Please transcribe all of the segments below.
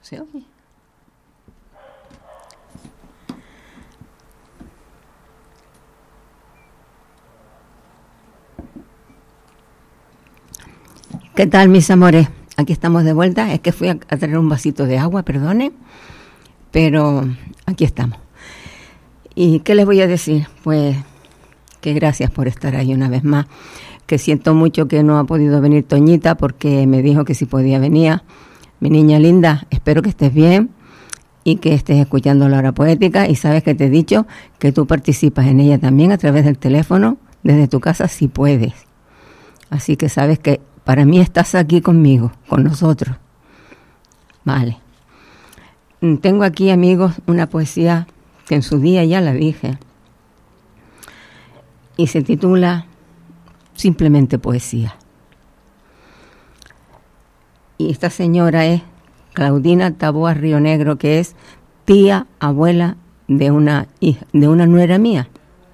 ¿Se oye? ¿Qué tal, mis amores? Aquí estamos de vuelta. Es que fui a traer un vasito de agua, perdone, pero aquí estamos. ¿Y qué les voy a decir? Pues que gracias por estar ahí una vez más. Que siento mucho que no ha podido venir Toñita porque me dijo que si podía venir. Mi niña linda, espero que estés bien y que estés escuchando la hora poética. Y sabes que te he dicho que tú participas en ella también a través del teléfono, desde tu casa si puedes. Así que sabes que para mí estás aquí conmigo, con nosotros. Vale. Tengo aquí, amigos, una poesía que en su día ya la dije. Y se titula simplemente Poesía. Y esta señora es Claudina Taboa Río Negro, que es tía, abuela de una nuera mía.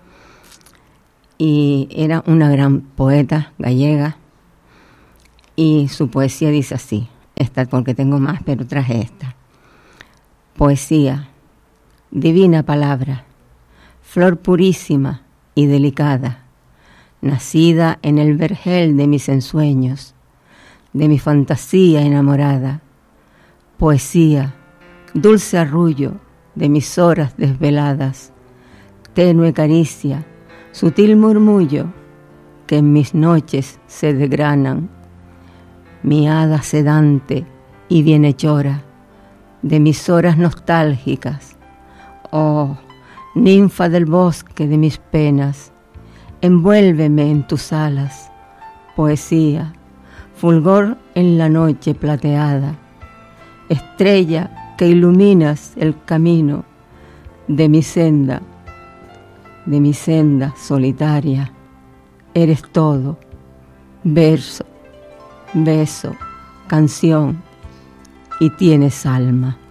Y era una gran poeta gallega. Y su poesía dice así, esta porque tengo más, pero traje esta. Poesía, divina palabra, flor purísima y delicada, nacida en el vergel de mis ensueños, de mi fantasía enamorada. Poesía, dulce arrullo de mis horas desveladas, tenue caricia, sutil murmullo que en mis noches se desgranan. Mi hada sedante y bienhechora de mis horas nostálgicas. Oh, ninfa del bosque de mis penas, envuélveme en tus alas. Poesía, fulgor en la noche plateada, estrella que iluminas el camino de mi senda solitaria. Eres todo, verso, beso, canción, y tienes alma.